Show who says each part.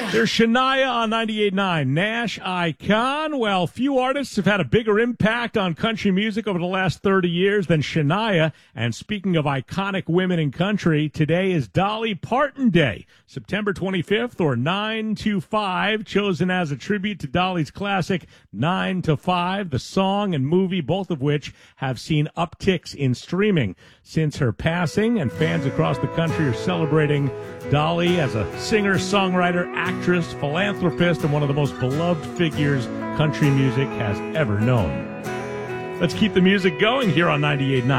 Speaker 1: There's Shania on 98.9, Nash Icon. Well, few artists have had a bigger impact on country music over the last 30 years than Shania. And speaking of iconic women in country, today is Dolly Parton Day, September 25th, or 9-5, chosen as a tribute to Dolly's classic 9-5, the song and movie, both of which have seen upticks in streaming since her passing, and fans across the country are celebrating Dolly as a singer, songwriter, actress, philanthropist, and one of the most beloved figures country music has ever known. Let's keep the music going here on 98.9.